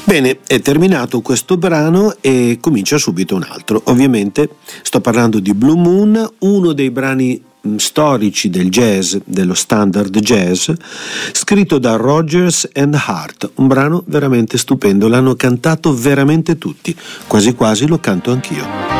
Bene, è terminato questo brano e comincia subito un altro. Ovviamente sto parlando di Blue Moon, uno dei brani storici del jazz, dello standard jazz, scritto da Rodgers and Hart, un brano veramente stupendo, l'hanno cantato veramente tutti, quasi quasi lo canto anch'io.